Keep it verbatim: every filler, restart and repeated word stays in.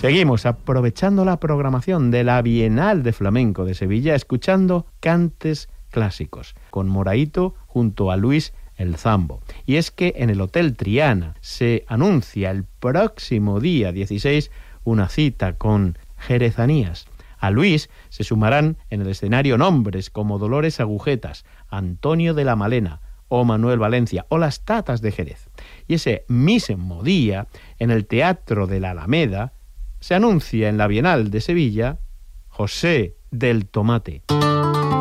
Seguimos aprovechando la programación de la Bienal de Flamenco de Sevilla, escuchando cantes clásicos, con Moraito junto a Luis el Zambo. Y es que en el Hotel Triana se anuncia el próximo día dieciséis una cita con jerezanías. A Luis se sumarán en el escenario nombres como Dolores Agujetas, Antonio de la Malena o Manuel Valencia o las Tatas de Jerez. Y ese mismo día, en el Teatro de la Alameda, se anuncia en la Bienal de Sevilla José del Tomate.